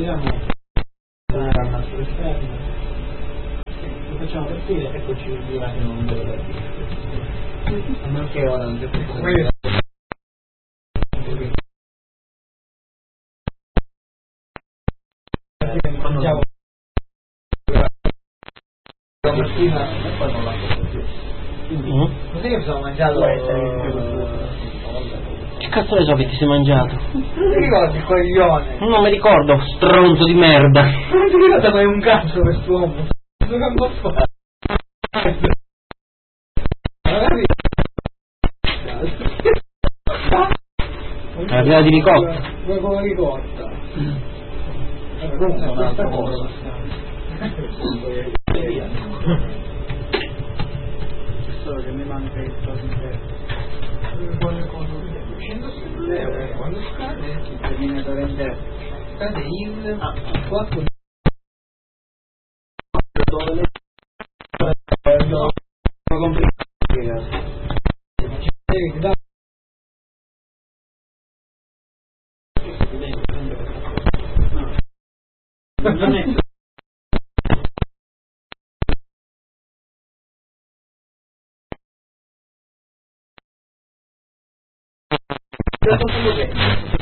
togliamo al nastro esterno, lo facciamo partire e poi ci dirà che non deve partire. A meno che ora non c'è più la mattina e poi non la faccio più. Così che mi sono mangiato che cazzo ne so che ti sei mangiato? Non ti ricordi il coglione? Non mi ricordo, stronzo di merda. Non ti ricordi mai un cazzo quest'uomo? Questo campo fa. La prima di ricotta. Vuoi con la ricotta? Comunque è un'altra cosa. Solo che mi manca il coso intero. Quando scade il terminatore intero scade il 4 non è